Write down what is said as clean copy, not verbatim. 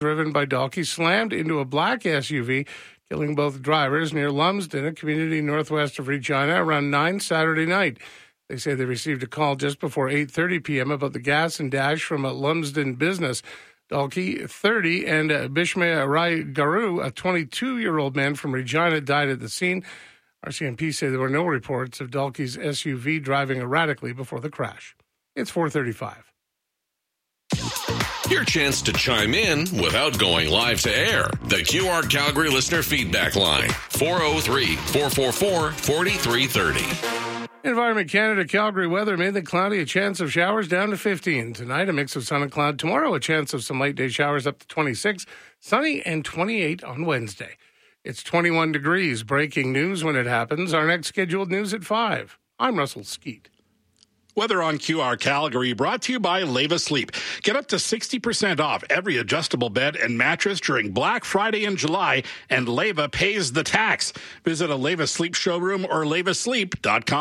driven by Dalkey slammed into a black SUV, killing both drivers near Lumsden, a community northwest of Regina, around 9 Saturday night. They say they received a call just before 8:30 p.m. about the gas and dash from a Lumsden business. Dalkey, 30, and Bishma Rai Garu, a 22-year-old man from Regina, died at the scene. RCMP say there were no reports of Dalkey's SUV driving erratically before the crash. It's 4:35. Your chance to chime in without going live to air. The QR Calgary listener feedback line, 403-444-4330. Environment Canada Calgary weather, mainly cloudy, a chance of showers down to 15. Tonight, a mix of sun and cloud. Tomorrow, a chance of some light day showers up to 26. Sunny and 28 on Wednesday. It's 21 degrees. Breaking news when it happens. Our next scheduled news at 5. I'm Russell Skeet. Weather on QR Calgary brought to you by Leva Sleep. Get up to 60% off every adjustable bed and mattress during Black Friday in July, and Leva pays the tax. Visit a Leva Sleep showroom or levasleep.com.